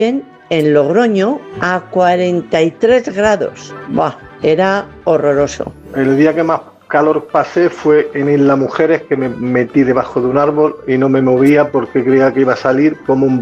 en Logroño a 43 grados. Buah, era horroroso. El día que más calor pasé fue en Isla Mujeres, que me metí debajo de un árbol y no me movía porque creía que iba a salir como un